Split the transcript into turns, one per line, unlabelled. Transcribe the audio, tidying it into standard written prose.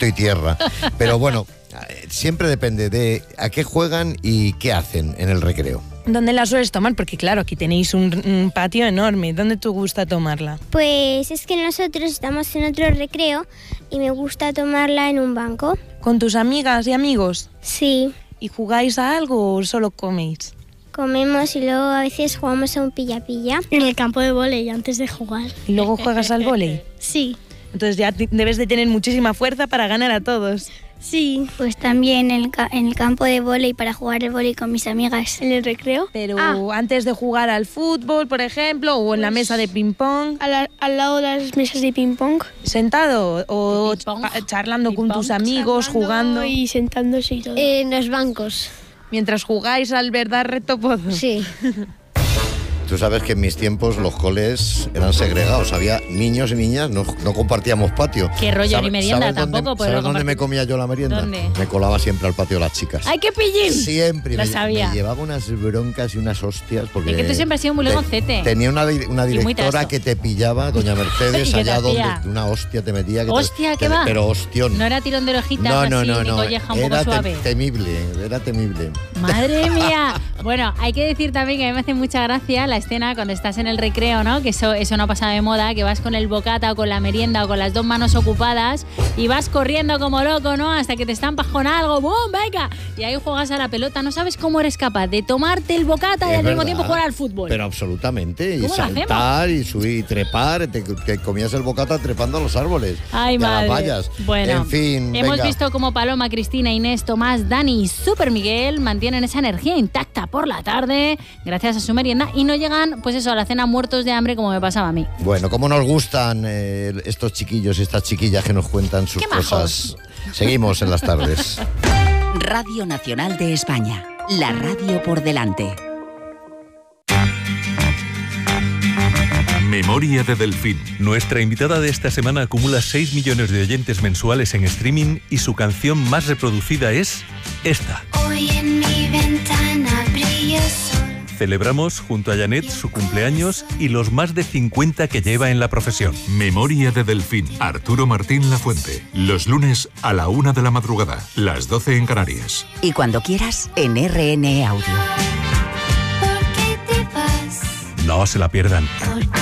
ciento y tierra. Pero bueno, siempre depende de a qué juegan y qué hacen en el recreo.
¿Dónde la sueles tomar? Porque claro, aquí tenéis un patio enorme. ¿Dónde te gusta tomarla?
Pues es que nosotros estamos en otro recreo y me gusta tomarla en un banco.
¿Con tus amigas y amigos?
Sí,
¿Y jugáis a algo o solo coméis?
comemos y luego a veces jugamos a un pilla-pilla.
En el campo de vóley antes de jugar.
¿Y luego juegas al vóley?
Sí.
Entonces ya debes de tener muchísima fuerza para ganar a todos.
Sí.
Pues también en el campo de vóley para jugar al vóley con mis amigas.
¿En el recreo?
Pero antes de jugar al fútbol, por ejemplo, o en la mesa de ping-pong.
Al lado de las mesas de ping-pong.
¿Sentado o charlando con tus amigos, jugando?
Y sentándose y todo.
En los bancos.
Mientras jugáis al verdad reto pozo.
Sí.
Tú sabes que en mis tiempos los coles eran segregados, había niños y niñas, no compartíamos patio.
Qué rollo, ni merienda tampoco.
¿Sabes dónde me comía yo la merienda?
¿Dónde?
Me colaba siempre al patio de las chicas.
¡Ay, qué pillín!
Siempre.
Lo sabía.
Me llevaba unas broncas y unas hostias. Porque
Es que tú siempre has sido muy legoncete.
Tenía una
muy
directora
trasto.
que te pillaba, doña Mercedes,
¿Y qué te
allá donde
hacía?
una hostia te metía.
¿Hostia, qué va?
Pero hostión.
No era tirón de orejitas
No,
así, ni
no.
colleja un poco
Era
suave.
era temible.
¡Madre mía! Bueno, hay que decir también que a mí me hace mucha gracia la escena cuando estás en el recreo, ¿no? Que eso no pasa de moda, que vas con el bocata o con la merienda o con las dos manos ocupadas y vas corriendo como loco, ¿no? Hasta que te estampas con algo, ¡bum! ¡Venga! Y ahí juegas a la pelota. No sabes cómo eres capaz de tomarte el bocata y al mismo tiempo jugar al fútbol.
Pero absolutamente. Y
¿Cómo lo
saltar y subir y trepar. Te comías el bocata trepando a los árboles.
Ay,
y a
madre.
las vallas.
Bueno,
en fin,
hemos
venga.
visto cómo Paloma, Cristina, Inés, Tomás, Dani y Super Miguel mantienen esa energía intacta por la tarde gracias a su merienda y no llegan, pues eso, a la cena muertos de hambre como me pasaba a mí.
Bueno, cómo nos gustan estos chiquillos y estas chiquillas que nos cuentan sus
¡Qué majos!
cosas. Seguimos en las tardes.
Radio Nacional de España. La radio por delante.
Memoria de Delfín. Nuestra invitada de esta semana acumula 6 millones de oyentes mensuales en streaming y su canción más reproducida es esta.
Hoy en mi ventana brilla el sol.
Celebramos junto a Janet su cumpleaños y los más de 50 que lleva en la profesión.
Memoria de Delfín. Arturo Martín Lafuente. Los lunes a la 1 de la madrugada. Las 12 en Canarias.
Y cuando quieras, en RN Audio.
¿Por qué te vas?
No se la pierdan.
¿Por qué